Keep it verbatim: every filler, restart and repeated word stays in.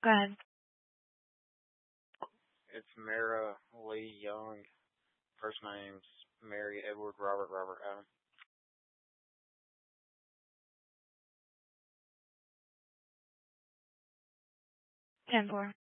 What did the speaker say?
Go ahead. It's Mara Lee Young. First name's Mary Edward Robert Robert Adam. Ten four.